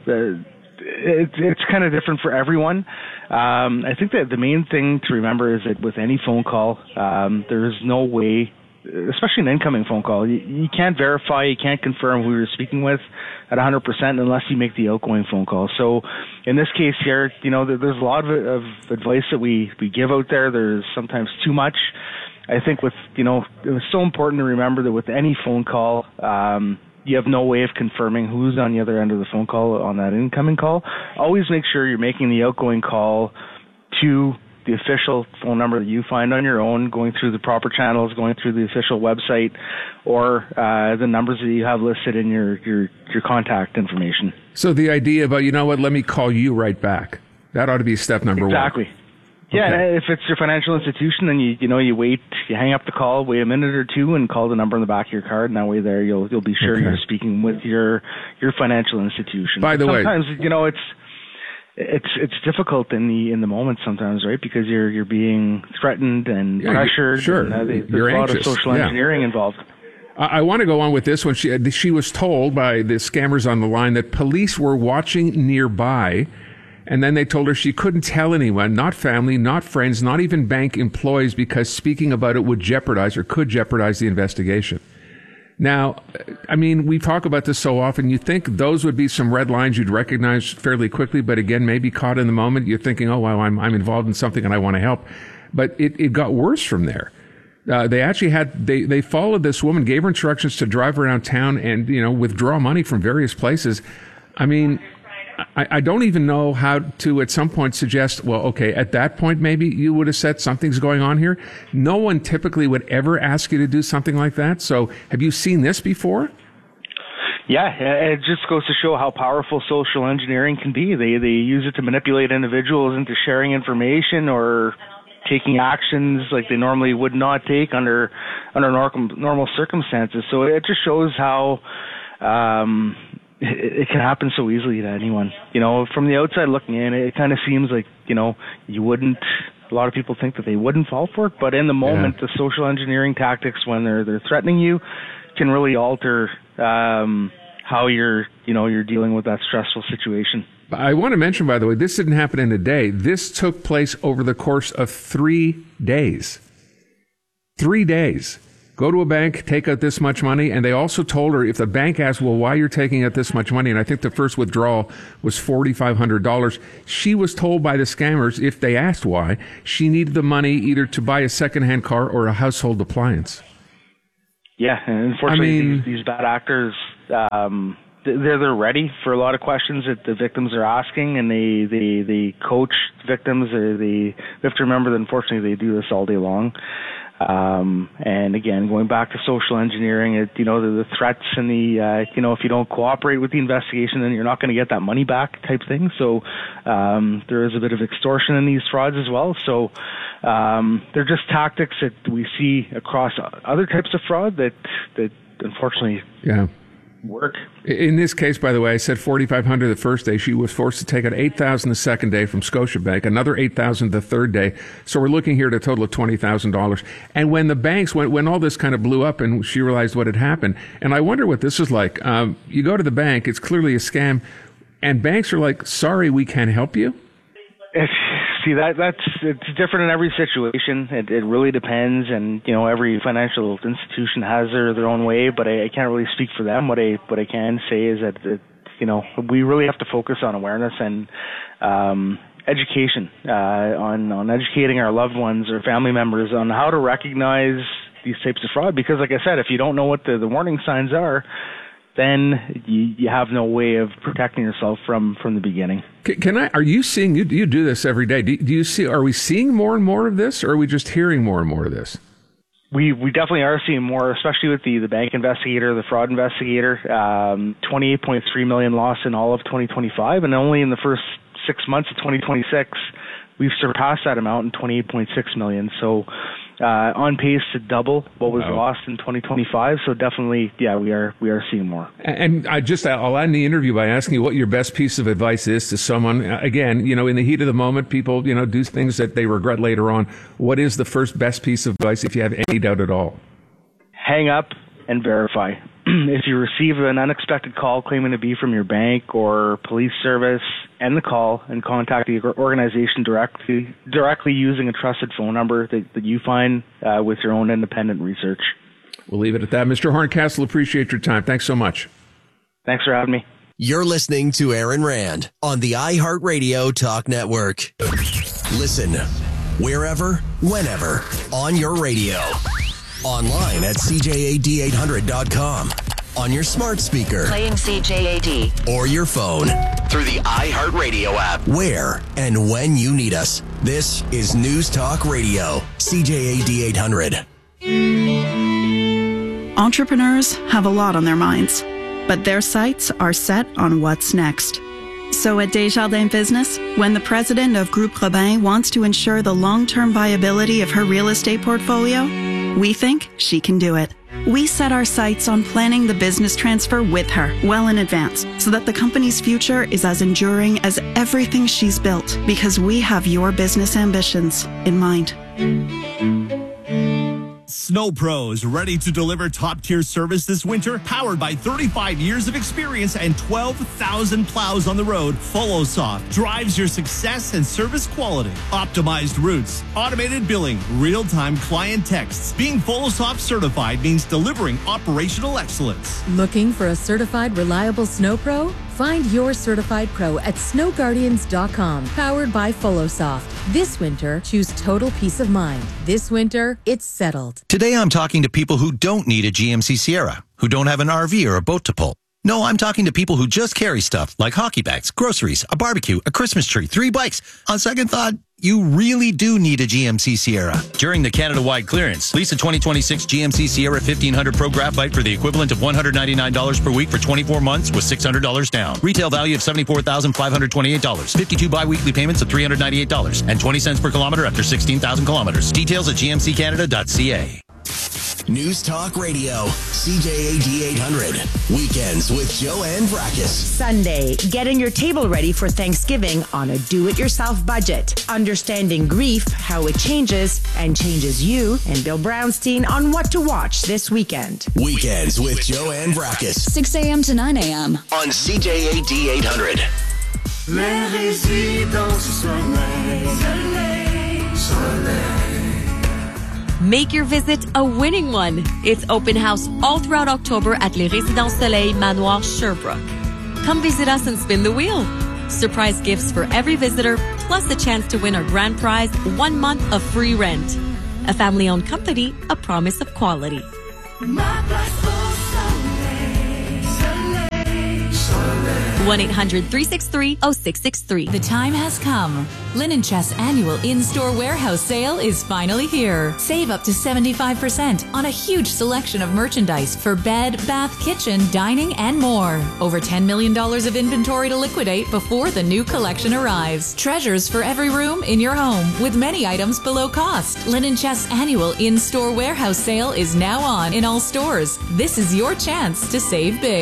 it's kind of different for everyone. I think that the main thing to remember is that with any phone call, there's no way, especially an incoming phone call, you can't verify, you can't confirm who you're speaking with at 100% unless you make the outgoing phone call. So in this case here, there's a lot of advice that we give out there. There's sometimes too much. I think it was so important to remember that with any phone call, you have no way of confirming who's on the other end of the phone call on that incoming call. Always make sure you're making the outgoing call to the official phone number that you find on your own, going through the proper channels, going through the official website, or the numbers that you have listed in your contact information. So the idea about, let me call you right back, that ought to be step number one. Exactly. Yeah, okay. If it's your financial institution, then you wait, you hang up the call, wait a minute or two, and call the number in the back of your card, and that way there you'll be sure you're speaking with your financial institution. By the way, sometimes it's difficult in the moment sometimes, right? Because you're being threatened and pressured. Sure, and, there's you're a lot anxious. of social engineering involved. I want to go on with this one. She was told by the scammers on the line that police were watching nearby. And then they told her she couldn't tell anyone, not family, not friends, not even bank employees, because speaking about it would jeopardize or could jeopardize the investigation. Now, I mean, we talk about this so often. You think those would be some red lines you'd recognize fairly quickly, but again, maybe caught in the moment, you're thinking, oh, wow, I'm involved in something and I want to help. But it got worse from there. They actually they followed this woman, gave her instructions to drive around town and, withdraw money from various places. I mean, I don't even know how to at some point suggest, well, okay, at that point, maybe you would have said something's going on here. No one typically would ever ask you to do something like that. So have you seen this before? Yeah, it just goes to show how powerful social engineering can be. They use it to manipulate individuals into sharing information or taking actions like they normally would not take under normal circumstances. So it just shows how it can happen so easily to anyone. You know, from the outside looking in, it kind of seems like, you know, you wouldn't. A lot of people think that they wouldn't fall for it, but in the moment, the social engineering tactics when they're threatening you can really alter how you're dealing with that stressful situation. I want to mention, by the way, this didn't happen in a day. This took place over the course of 3 days. 3 days. Go to a bank, take out this much money. And they also told her, if the bank asked, well, why you're taking out this much money, and I think the first withdrawal was $4,500, she was told by the scammers, if they asked why, she needed the money either to buy a secondhand car or a household appliance. Yeah, and unfortunately, these bad actors, they're ready for a lot of questions that the victims are asking, and they coach victims. They have to remember that, unfortunately, they do this all day long. And again, going back to social engineering, the threats and if you don't cooperate with the investigation, then you're not going to get that money back type thing. So there is a bit of extortion in these frauds as well. So they're just tactics that we see across other types of fraud that unfortunately work. In this case, by the way, I said $4,500 the first day. She was forced to take out $8,000 the second day from Scotiabank, another $8,000 the third day. So we're looking here at a total of $20,000. And when the banks when all this kind of blew up and she realized what had happened, and I wonder what this is like. You go to the bank, it's clearly a scam, and banks are like, "Sorry, we can't help you." See, it's different in every situation. It really depends, and every financial institution has their own way. But I can't really speak for them. What I can say is that we really have to focus on awareness and education, on educating our loved ones or family members on how to recognize these types of fraud. Because, like I said, if you don't know what the warning signs are, then you have no way of protecting yourself from the beginning. Are you seeing, you do this every day, are we seeing more and more of this, or are we just hearing more and more of this? We definitely are seeing more, especially with the bank investigator, the fraud investigator. 28.3 million loss in all of 2025, and only in the first 6 months of 2026, we've surpassed that amount in 28.6 million. So on pace to double what was lost in 2025. So definitely, we are seeing more. And I'll end the interview by asking you what your best piece of advice is to someone. Again, in the heat of the moment, people, do things that they regret later on. What is the first best piece of advice, if you have any doubt at all? Hang up and verify. If you receive an unexpected call claiming to be from your bank or police service, end the call and contact the organization directly using a trusted phone number that you find with your own independent research. We'll leave it at that. Mr. Horncastle, appreciate your time. Thanks so much. Thanks for having me. You're listening to Aaron Rand on the iHeartRadio Talk Network. Listen wherever, whenever, on your radio. Online at CJAD800.com. On your smart speaker. Playing CJAD. Or your phone. Through the iHeartRadio app. Where and when you need us. This is News Talk Radio. CJAD 800. Entrepreneurs have a lot on their minds, but their sights are set on what's next. So at Desjardins Business, when the president of Groupe Robin wants to ensure the long-term viability of her real estate portfolio, we think she can do it. We set our sights on planning the business transfer with her well in advance so that the company's future is as enduring as everything she's built, because we have your business ambitions in mind. Snow Pros, ready to deliver top-tier service this winter? Powered by 35 years of experience and 12,000 plows on the road, FollowSoft drives your success and service quality. Optimized routes, automated billing, real-time client texts. Being FollowSoft certified means delivering operational excellence. Looking for a certified, reliable Snow Pro? Find your certified pro at snowguardians.com. Powered by FollowSoft. This winter, choose total peace of mind. This winter, it's settled. Today I'm talking to people who don't need a GMC Sierra, who don't have an RV or a boat to pull. No, I'm talking to people who just carry stuff like hockey bags, groceries, a barbecue, a Christmas tree, 3 bikes. On second thought, you really do need a GMC Sierra. During the Canada-wide clearance, lease a 2026 GMC Sierra 1500 Pro Graphite for the equivalent of $199 per week for 24 months with $600 down. Retail value of $74,528. 52 bi-weekly payments of $398 and 20 cents per kilometer after 16,000 kilometers. Details at gmccanada.ca. News Talk Radio, CJAD 800. Weekends with Joanne Vracus. Sunday, getting your table ready for Thanksgiving on a do-it-yourself budget. Understanding grief, how it changes, and changes you, and Bill Brownstein on what to watch this weekend. Weekends with Joanne Vracus. 6 a.m. to 9 a.m. On CJAD 800. Les résidences Soleil. Make your visit a winning one. It's open house all throughout October at Les Résidences Soleil Manoir Sherbrooke. Come visit us and spin the wheel. Surprise gifts for every visitor, plus a chance to win our grand prize, 1 month of free rent. A family-owned company, a promise of quality. 1-800-363-0663. The time has come. Linen Chest's annual in-store warehouse sale is finally here. Save up to 75% on a huge selection of merchandise for bed, bath, kitchen, dining, and more. Over $10 million of inventory to liquidate before the new collection arrives. Treasures for every room in your home, with many items below cost. Linen Chest's annual in-store warehouse sale is now on in all stores. This is your chance to save big.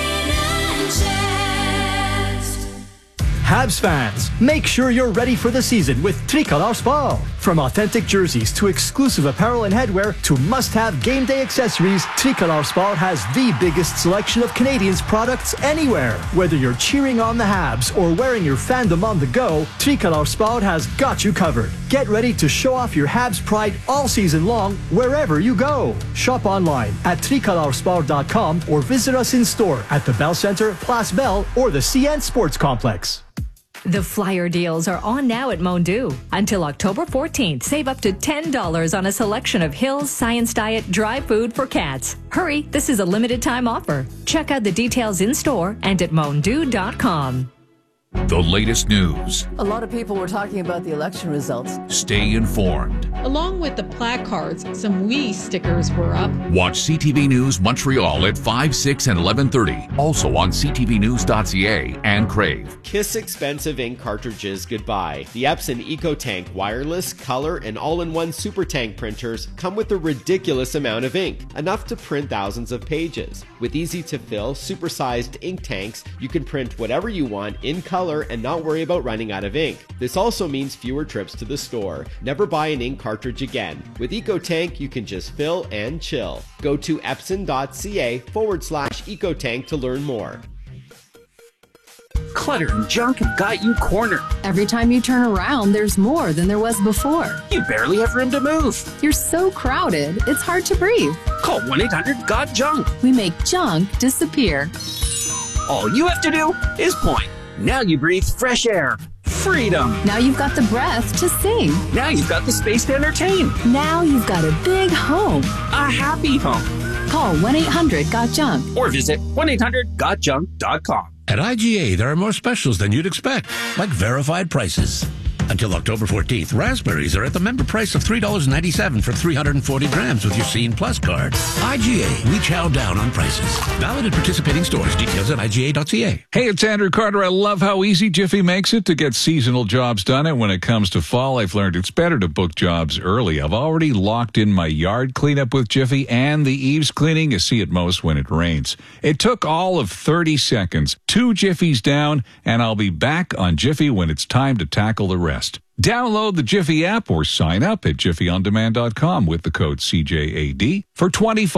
Habs fans, make sure you're ready for the season with Tricolor Sport. From authentic jerseys to exclusive apparel and headwear to must-have game day accessories, Tricolor Sport has the biggest selection of Canadians' products anywhere. Whether you're cheering on the Habs or wearing your fandom on the go, Tricolor Sport has got you covered. Get ready to show off your Habs pride all season long, wherever you go. Shop online at tricolorsport.com or visit us in store at the Bell Centre, Place Bell, or the CN Sports Complex. The flyer deals are on now at Mondu. Until October 14th, save up to $10 on a selection of Hills Science Diet dry food for cats. Hurry, this is a limited time offer. Check out the details in store and at mondu.com. The latest news. A lot of people were talking about the election results. Stay informed. Along with the placards, some WE stickers were up. Watch CTV News Montreal at 5, 6, and 11:30. Also on ctvnews.ca and Crave. Kiss expensive ink cartridges goodbye. The Epson EcoTank wireless, color, and all-in-one super tank printers come with a ridiculous amount of ink, enough to print thousands of pages. With easy-to-fill, super-sized ink tanks, you can print whatever you want in color and not worry about running out of ink. This also means fewer trips to the store. Never buy an ink cartridge again. With EcoTank, you can just fill and chill. Go to epson.ca/EcoTank to learn more. Clutter and junk have got you cornered. Every time you turn around, there's more than there was before. You barely have room to move. You're so crowded, it's hard to breathe. Call 1-800-GOT-JUNK. We make junk disappear. All you have to do is point. Now you breathe fresh air. Freedom. Now you've got the breath to sing. Now you've got the space to entertain. Now you've got a big home. A happy home. Call 1-800-GOT-JUNK. Or visit 1-800-GOTJUNK.com. At IGA, there are more specials than you'd expect, like verified prices. Until October 14th, raspberries are at the member price of $3.97 for 340 grams with your Scene Plus card. IGA, we chow down on prices. Valid at participating stores. Details at IGA.ca. Hey, it's Andrew Carter. I love how easy Jiffy makes it to get seasonal jobs done. And when it comes to fall, I've learned it's better to book jobs early. I've already locked in my yard cleanup with Jiffy and the eaves cleaning you see at most when it rains. It took all of 30 seconds. 2 Jiffies down, and I'll be back on Jiffy when it's time to tackle the rest. Download the Jiffy app or sign up at jiffyondemand.com with the code CJAD for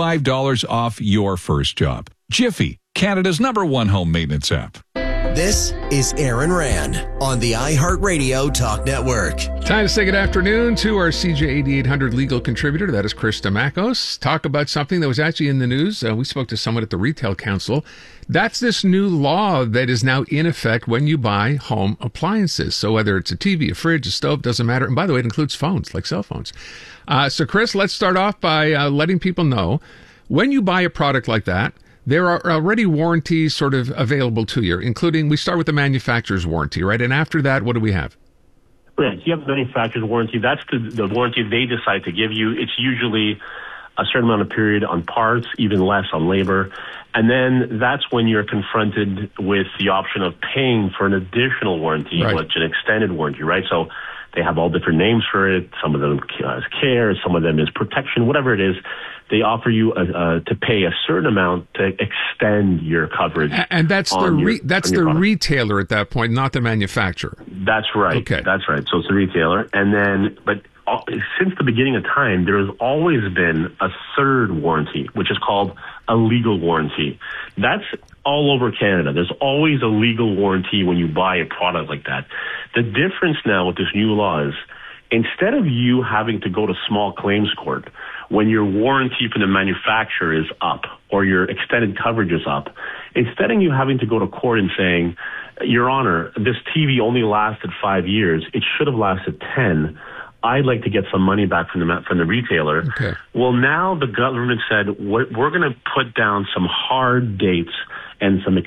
$25 off your first job. Jiffy, Canada's #1 home maintenance app. This is Aaron Rand on the iHeartRadio Talk Network. Time to say good afternoon to our CJAD 800 legal contributor. That is Chris Damakos. Talk about something that was actually in the news. We spoke to someone at the Retail Council. That's this new law that is now in effect when you buy home appliances. So whether it's a TV, a fridge, a stove, doesn't matter. And by the way, it includes phones, like cell phones. So Chris, let's start off by letting people know when you buy a product like that, there are already warranties sort of available to you, including, we start with the manufacturer's warranty, right? And after that, what do we have? Right. You have the manufacturer's warranty. That's the warranty they decide to give you. It's usually a certain amount of period on parts, even less on labor. And then that's when you're confronted with the option of paying for an additional warranty, which is an extended warranty, right? So They have all different names for it. Some of them is care, some of them is protection, whatever it is. They offer you to pay a certain amount to extend your coverage. And that's the retailer at that point, not the manufacturer. That's right. Okay. That's right. So it's the retailer. And then, but since the beginning of time, there has always been a third warranty, which is called a legal warranty. That's all over Canada. There's always a legal warranty when you buy a product like that. The difference now with this new law is, instead of you having to go to small claims court when your warranty from the manufacturer is up or your extended coverage is up, instead of you having to go to court and saying, Your Honor, this TV only lasted 5 years, it should have lasted 10, I'd like to get some money back from the retailer. Okay. Well, now the government said, we're going to put down some hard dates and some